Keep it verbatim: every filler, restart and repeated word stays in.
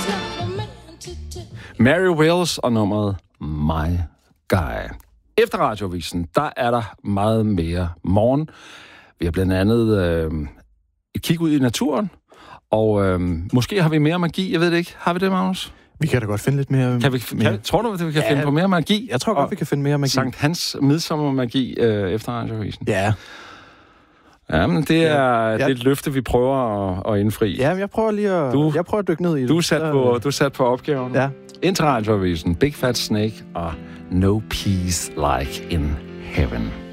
Mary Wells og nummeret My Guy. Efter Radioavisen, der er der meget mere morgen. Vi har blandt andet øh, et kig ud i naturen, og øh, måske har vi mere magi, jeg ved det ikke. Har vi det, Magnus? Vi kan da godt finde lidt mere... Kan vi, mere... Kan, tror du, at vi kan ja, finde på mere magi? Jeg tror godt, og vi kan finde mere magi. Sankt Hans midsommermagi øh, efter Radioavisen. Ja. Ja, men det er, ja. det er et løfte, vi prøver at, at indfri. Ja, men jeg prøver lige at, du, jeg prøver at dykke ned i det. Du er sat, på, du er sat på opgaven. Ja. Ind til Radioavisen, Big Fat Snake og No Peace Like in Heaven.